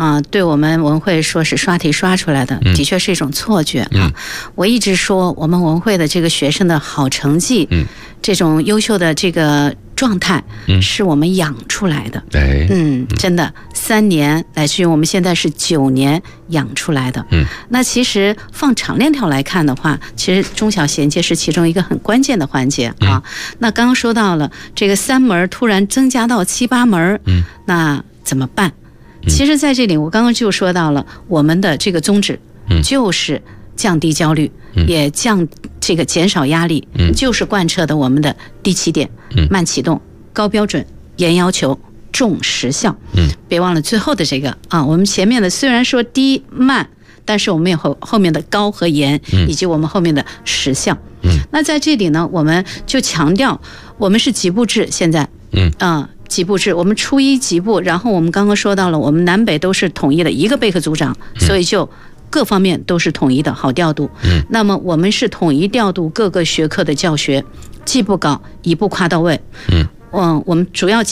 对我们文汇说是刷题刷出来的，的确是一种错觉啊。我一直说我们文汇的这个学生的好成绩，这种优秀的这个状态，是我们养出来的。真的3年，乃至于我们现在是9年养出来的。那其实放长链条来看的话，其实中小衔接是其中一个很关键的环节啊。那刚刚说到了这个3门突然增加到7、8门，那怎么办？其实在这里我刚刚就说到了，我们的这个宗旨就是降低焦虑，也减少压力，就是贯彻的我们的低起点、慢启动、高标准、严要求、重实效。别忘了最后的这个我们前面的虽然说低慢，但是我们有后面的高和严，以及我们后面的实效。那在这里呢，我们就强调我们是级部制，现在级部制，我们初一级部，然后我们刚刚说到了，我们南北都是统一的一个备课组长，所以就各方面都是统一的，好调度。那么我们是统一调度各个学科的教学，既不搞一步跨到位。我们主要